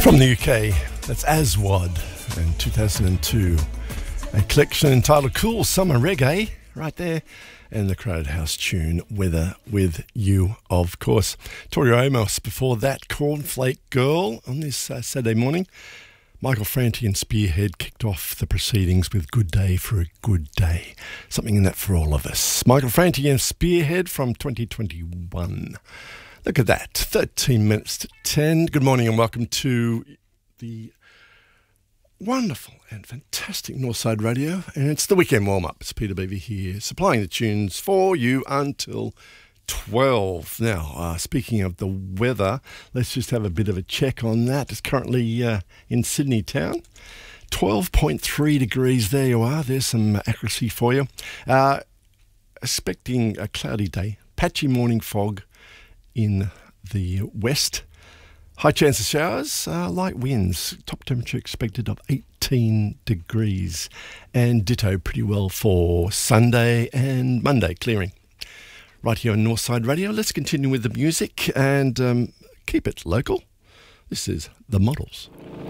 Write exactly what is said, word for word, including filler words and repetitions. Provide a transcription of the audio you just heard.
From the U K, that's Aswad in two thousand two. A collection entitled Cool Summer Reggae, right there. And the Crowded House tune, Weather With You, of course. Tori Amos before that, Cornflake Girl on this uh, Saturday morning. Michael Franti and Spearhead kicked off the proceedings with Good Day for a Good Day. Something in that for all of us. Michael Franti and Spearhead from twenty twenty-one. Look at that, thirteen minutes to ten. Good morning and welcome to the wonderful and fantastic Northside Radio. And it's the weekend warm-up. It's Peter Beavy here, supplying the tunes for you until twelve. Now, uh, speaking of the weather, let's just have a bit of a check on that. It's currently uh, in Sydney town. twelve point three degrees, there you are. There's some accuracy for you. Uh, expecting a cloudy day, patchy morning fog in the west. High chance of showers, uh, light winds, top temperature expected of eighteen degrees. And ditto pretty well for Sunday and Monday, clearing. Right here on Northside Radio, let's continue with the music and um, keep it local. This is The Models.